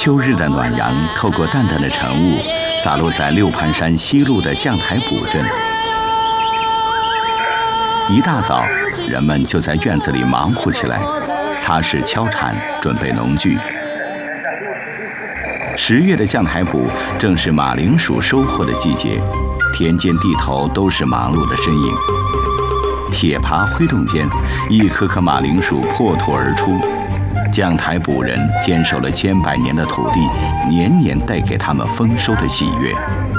秋日的暖阳透过淡淡的晨雾，洒落在六盘山西麓的将台堡镇。一大早，人们就在院子里忙活起来，擦拭、敲铲，准备农具。10月的将台堡正是马铃薯收获的季节，田间地头都是忙碌的身影。铁耙挥动间，一颗颗马铃薯破土而出。将台堡人坚守了千百年的土地，年年带给他们丰收的喜悦。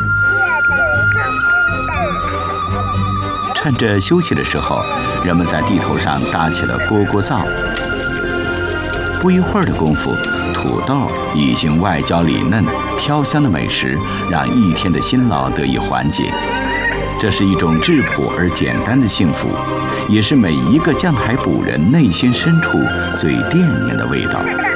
趁着休息的时候，人们在地头上搭起了蝈蝈灶。不一会儿的功夫，土豆已经外焦里嫩，飘香的美食让一天的辛劳得以缓解。这是一种质朴而简单的幸福，也是每一个将台堡人内心深处最惦念的味道。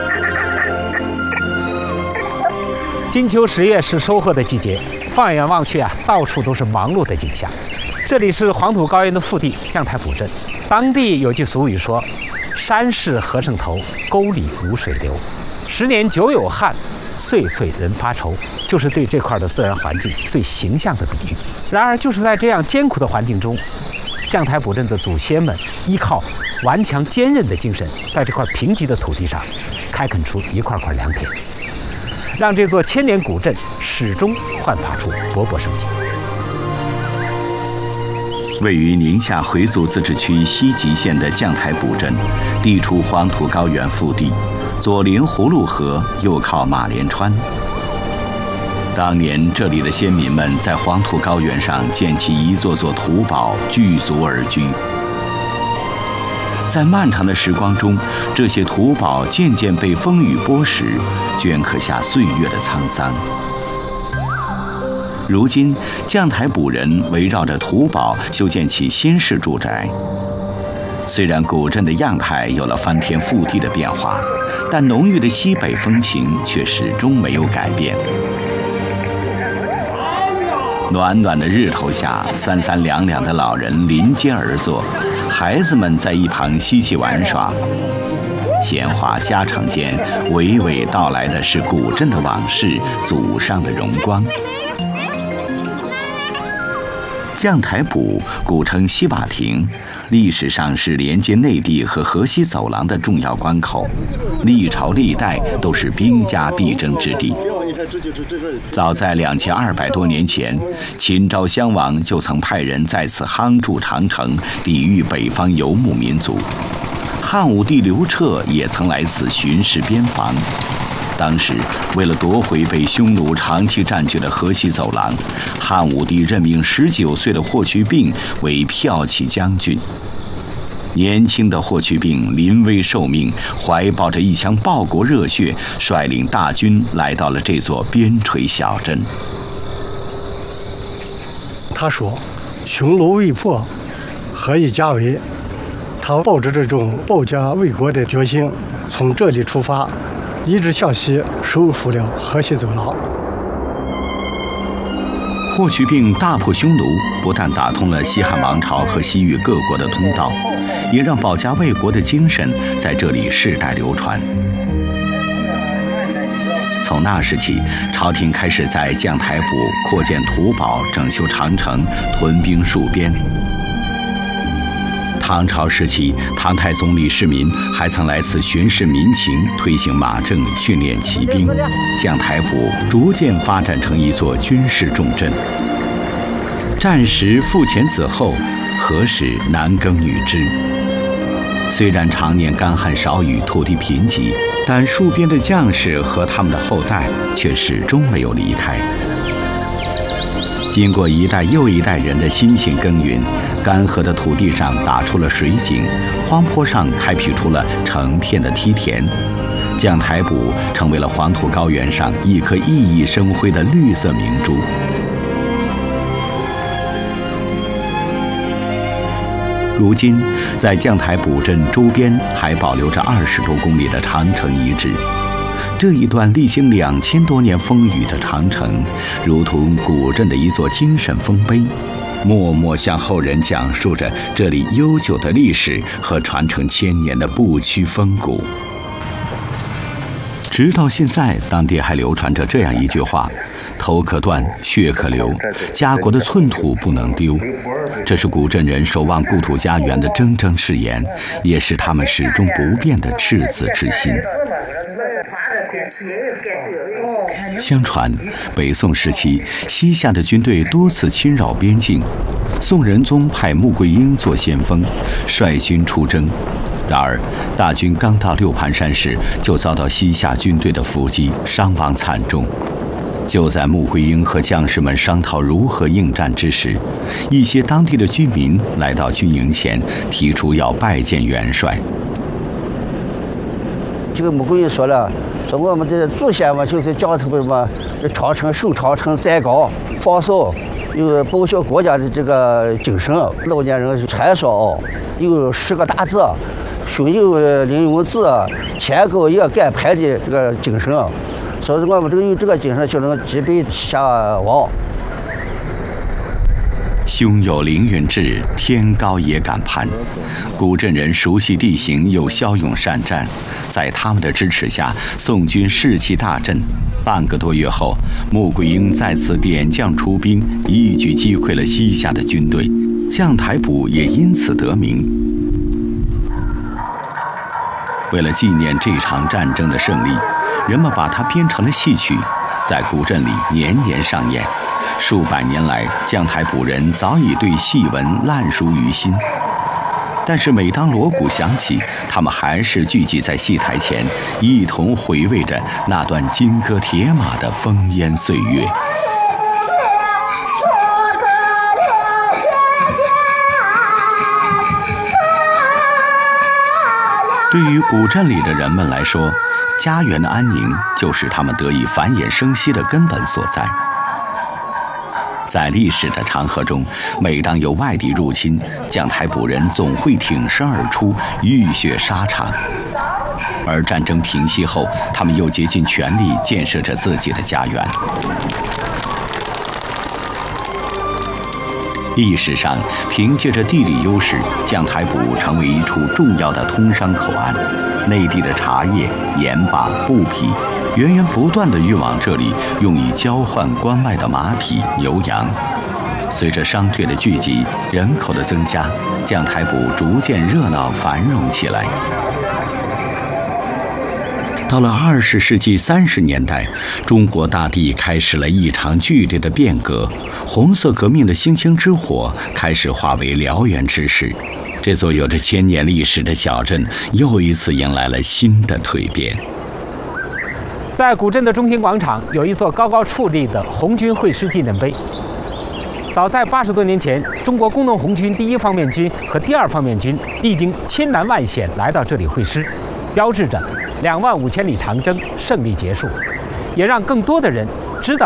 金秋10月是收获的季节，放眼望去到处都是忙碌的景象。这里是黄土高原的腹地将台堡镇，当地有句俗语说：“山势和尚头，沟里无水流，10年久有旱，岁岁人发愁。”就是对这块的自然环境最形象的比喻。然而，就是在这样艰苦的环境中，将台堡镇的祖先们依靠顽强坚韧的精神，在这块贫瘠的土地上开垦出一块块良田，让这座千年古镇始终焕发出勃勃生机。 位于宁夏回族自治区西吉县的将台堡镇，地处黄土高原腹地，左临葫芦河，右靠马连川。当年这里的先民们在黄土高原上建起一座座土堡，聚族而居。在漫长的时光中，这些土堡渐渐被风雨剥蚀，镌刻下岁月的沧桑。如今，将台堡人围绕着土堡修建起新式住宅。虽然古镇的样态有了翻天覆地的变化，但浓郁的西北风情却始终没有改变。暖暖的日头下，三三两两的老人临街而坐，孩子们在一旁嬉戏玩耍。闲话家常间，娓娓道来的是古镇的往事，祖上的荣光。将台堡古称西瓦亭，历史上是连接内地和河西走廊的重要关口，历朝历代都是兵家必争之地。早在2200多年前，秦昭襄王就曾派人在此夯筑长城，抵御北方游牧民族。汉武帝刘彻也曾来此巡视边防。当时，为了夺回被匈奴长期占据的河西走廊，汉武帝任命19岁的霍去病为骠骑将军。年轻的霍去病临危受命，怀抱着一腔报国热血，率领大军来到了这座边陲小镇。 他说：“匈奴未破，何以家为？”他抱着这种保家卫国的决心，从这里出发，一直向西收复了河西走廊。 霍去病大破匈奴，不但打通了西汉王朝和西域各国的通道，也让保家卫国的精神在这里世代流传。从那时起，朝廷开始在将台堡扩建土堡，整修长城，屯兵戍边。唐朝时期，唐太宗李世民还曾来此巡视民情，推行马政，训练骑兵。将台堡逐渐发展成一座军事重镇。战时父前子后，何时男耕女织？虽然常年干旱少雨，土地贫瘠，但戍边的将士和他们的后代却始终没有离开。经过一代又一代人的辛勤耕耘，干涸的土地上打出了水井，荒坡上开辟出了成片的梯田。将台堡成为了黄土高原上一颗熠熠生辉的绿色明珠。如今，在将台堡镇周边还保留着20多公里的长城遗址。这一段历经2000多年风雨的长城，如同古镇的一座精神丰碑，默默向后人讲述着这里悠久的历史和传承1000年的不屈风骨。 直到现在，当地还流传着这样一句话：头可断，血可流，家国的寸土不能丢。这是古镇人守望故土家园的铮铮誓言，也是他们始终不变的赤子之心。相传，北宋时期，西夏的军队多次侵扰边境，宋仁宗派穆桂英做先锋，率军出征。然而，大军刚到六盘山时，就遭到西夏军队的伏击，伤亡惨重。就在穆桂英和将士们商讨如何应战之时，一些当地的居民来到军营前，提出要拜见元帅。 这个穆桂英说了，说我们的祖先嘛，就是讲他们嘛，长城守长城再高放手，有报效国家的这个精神。老年人传说有10个大字：胸有凌云志，天高也敢攀的这个精神。所以我们有这个精神，就能击败西夏王。 胸有凌云志，天高也敢攀。古镇人熟悉地形，又骁勇善战，在他们的支持下，宋军士气大振。半个多月后，穆桂英再次点将出兵，一举击溃了西夏的军队，将台堡也因此得名。为了纪念这场战争的胜利，人们把它编成了戏曲，在古镇里年年上演。数百年来，将台堡人早已对戏文烂熟于心，但是每当锣鼓响起，他们还是聚集在戏台前，一同回味着那段金戈铁马的烽烟岁月。对于古镇里的人们来说，家园的安宁就是他们得以繁衍生息的根本所在。在历史的长河中，每当有外敌入侵，将台堡人总会挺身而出，浴血沙场。而战争平息后，他们又竭尽全力建设着自己的家园。历史上，凭借着地理优势，将台堡成为一处重要的通商口岸，内地的茶叶、盐巴、布匹源源不断地运往这里，用以交换关外的马匹、牛羊。随着商队的聚集，人口的增加，将台堡逐渐热闹繁荣起来。到了20世纪30年代，中国大地开始了一场剧烈的变革，红色革命的星星之火开始化为燎原之势。这座有着1000年历史的小镇又一次迎来了新的蜕变。 在古镇的中心广场有一座高高矗立的红军会师纪念碑。早在80多年前，中国工农红军第1方面军和第2方面军历经千难万险来到这里会师，标志着25000里长征胜利结束，也让更多的人知道